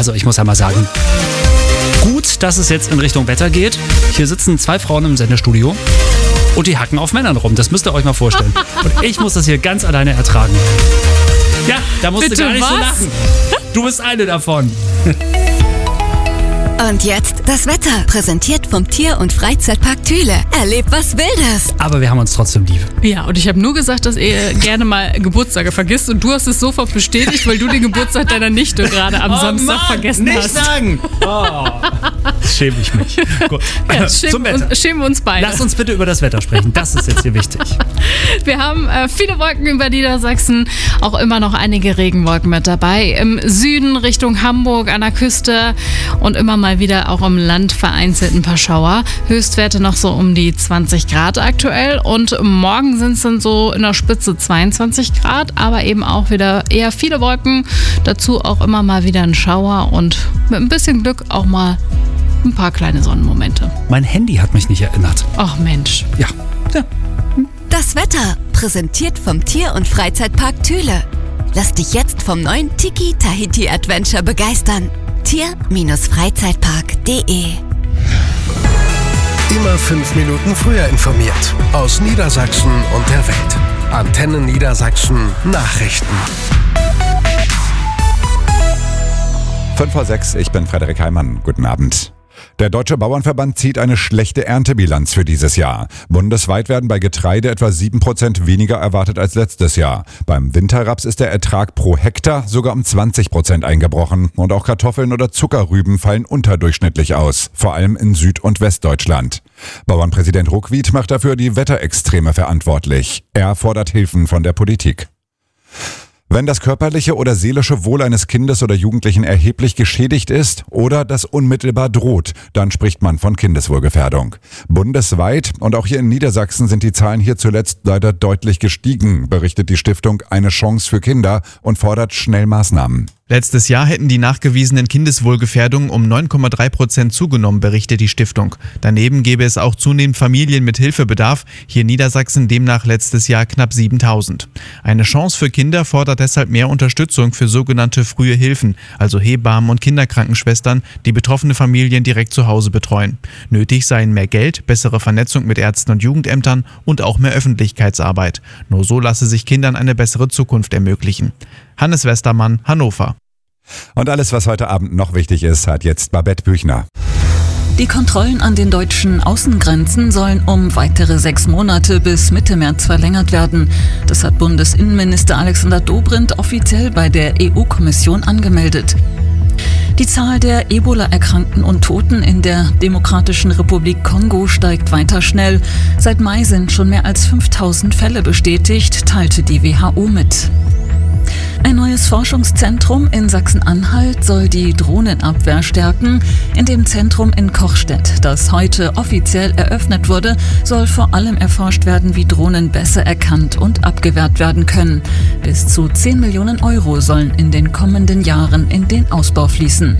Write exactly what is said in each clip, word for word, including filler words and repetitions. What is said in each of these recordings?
Also ich muss ja mal sagen, gut, dass es jetzt in Richtung Wetter geht. Hier sitzen zwei Frauen im Sendestudio und die hacken auf Männern rum. Das müsst ihr euch mal vorstellen. Und ich muss das hier ganz alleine ertragen. Ja, da musst Bitte du gar nicht was? so lachen. Du bist eine davon. Und jetzt das Wetter, präsentiert vom Tier- und Freizeitpark Thüle. Erlebt was Wildes. Aber wir haben uns trotzdem lieb. Ja, und ich habe nur gesagt, dass ihr gerne mal Geburtstage vergisst und du hast es sofort bestätigt, weil du den Geburtstag deiner Nichte gerade am Oh Samstag Mann, vergessen nicht hast. sagen! Oh. Schäme ich mich. Gut. Ja, Zum schämen, Wetter. uns, schämen wir uns beide. Lass uns bitte über das Wetter sprechen. Das ist jetzt hier wichtig. Wir haben äh, viele Wolken über Niedersachsen, auch immer noch einige Regenwolken mit dabei. Im Süden Richtung Hamburg an der Küste und immer mal wieder auch im Land vereinzelt ein paar Schauer. Höchstwerte noch so um die zwanzig Grad aktuell und morgen sind es dann so in der Spitze zweiundzwanzig Grad, aber eben auch wieder eher viele Wolken. Dazu auch immer mal wieder ein Schauer und mit ein bisschen Glück auch mal ein paar kleine Sonnenmomente. Mein Handy hat mich nicht erinnert. Ach Mensch. Ja. ja. Das Wetter, präsentiert vom Tier- und Freizeitpark Thüle. Lass dich jetzt vom neuen Tiki Tahiti Adventure begeistern. Tier-Freizeitpark punkt de Immer fünf Minuten früher informiert. Aus Niedersachsen und der Welt. Antenne Niedersachsen Nachrichten. fünf vor sechs, ich bin Frederik Heimann. Guten Abend. Der Deutsche Bauernverband zieht eine schlechte Erntebilanz für dieses Jahr. Bundesweit werden bei Getreide etwa sieben Prozent weniger erwartet als letztes Jahr. Beim Winterraps ist der Ertrag pro Hektar sogar um zwanzig Prozent eingebrochen. Und auch Kartoffeln oder Zuckerrüben fallen unterdurchschnittlich aus, vor allem in Süd- und Westdeutschland. Bauernpräsident Ruckwied macht dafür die Wetterextreme verantwortlich. Er fordert Hilfen von der Politik. Wenn das körperliche oder seelische Wohl eines Kindes oder Jugendlichen erheblich geschädigt ist oder das unmittelbar droht, dann spricht man von Kindeswohlgefährdung. Bundesweit und auch hier in Niedersachsen sind die Zahlen hier zuletzt leider deutlich gestiegen, berichtet die Stiftung Eine Chance für Kinder und fordert schnell Maßnahmen. Letztes Jahr hätten die nachgewiesenen Kindeswohlgefährdungen um neun Komma drei Prozent zugenommen, berichtet die Stiftung. Daneben gäbe es auch zunehmend Familien mit Hilfebedarf, hier in Niedersachsen demnach letztes Jahr knapp siebentausend. Eine Chance für Kinder fordert deshalb mehr Unterstützung für sogenannte frühe Hilfen, also Hebammen und Kinderkrankenschwestern, die betroffene Familien direkt zu Hause betreuen. Nötig seien mehr Geld, bessere Vernetzung mit Ärzten und Jugendämtern und auch mehr Öffentlichkeitsarbeit. Nur so lasse sich Kindern eine bessere Zukunft ermöglichen. Hannes Westermann, Hannover. Und alles, was heute Abend noch wichtig ist, hat jetzt Babette Büchner. Die Kontrollen an den deutschen Außengrenzen sollen um weitere sechs Monate bis Mitte März verlängert werden. Das hat Bundesinnenminister Alexander Dobrindt offiziell bei der E U-Kommission angemeldet. Die Zahl der Ebola-Erkrankten und Toten in der Demokratischen Republik Kongo steigt weiter schnell. Seit Mai sind schon mehr als fünftausend Fälle bestätigt, teilte die W H O mit. Ein neues Forschungszentrum in Sachsen-Anhalt soll die Drohnenabwehr stärken. In dem Zentrum in Kochstedt, das heute offiziell eröffnet wurde, soll vor allem erforscht werden, wie Drohnen besser erkannt und abgewehrt werden können. Bis zu zehn Millionen Euro sollen in den kommenden Jahren in den Ausbau fließen.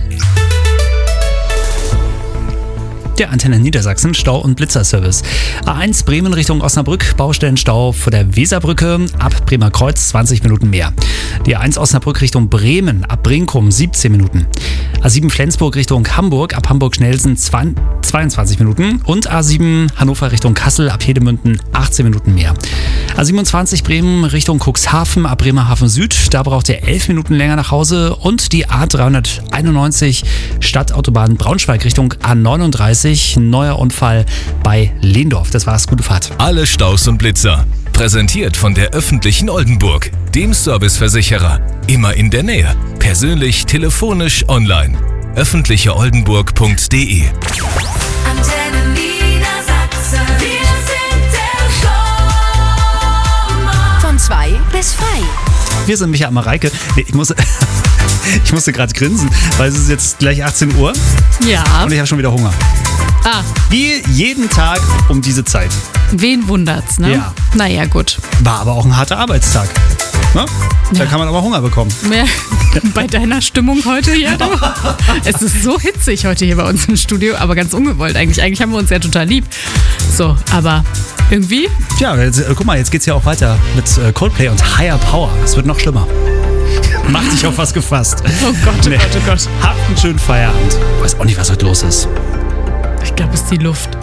Der Antenne Niedersachsen Stau- und Blitzerservice. A eins Bremen Richtung Osnabrück, Baustellenstau vor der Weserbrücke, ab Bremer Kreuz zwanzig Minuten mehr. Die A eins Osnabrück Richtung Bremen, ab Brinkum siebzehn Minuten. A sieben Flensburg Richtung Hamburg, ab Hamburg-Schnellsen zweiundzwanzig Minuten. Und A sieben Hannover Richtung Kassel, ab Hedemünden achtzehn Minuten mehr. A siebenundzwanzig Bremen Richtung Cuxhaven, ab Bremerhaven Süd, da braucht ihr elf Minuten länger nach Hause. Und die A dreihunderteinundneunzig Stadtautobahn Braunschweig Richtung A neununddreißig, neuer Unfall bei Lehndorf. Das war's, gute Fahrt. Alle Staus und Blitzer. Präsentiert von der öffentlichen Oldenburg, dem Serviceversicherer. Immer in der Nähe. Persönlich, telefonisch, online. öffentliche oldenburg punkt de. Antenne Niedersachsen. Wir sind der Sommer. Von zwei bis frei. Wir sind Micha und Mareike. Nee, ich muss... Ich musste gerade grinsen, weil es ist jetzt gleich achtzehn Uhr Ja. und ich habe schon wieder Hunger. Ah, Wie jeden Tag um diese Zeit. wen wundert's, ne? Ja. Naja, gut. War aber auch ein harter Arbeitstag. Ne? Da Ja. kann man aber Hunger bekommen. Mehr bei deiner Stimmung heute hier. Du. Es ist so hitzig heute hier bei uns im Studio, aber ganz ungewollt eigentlich. Eigentlich haben wir uns ja total lieb. So, aber irgendwie. Tja, jetzt, äh, guck mal, jetzt geht's ja auch weiter mit äh, Coldplay und Higher Power. Es wird noch schlimmer. Mach dich auf was gefasst. Oh Gott, oh Nee. Gott, oh Gott. Habt einen schönen Feierabend. Weiß auch nicht, was heute los ist. Ich glaube, es ist die Luft.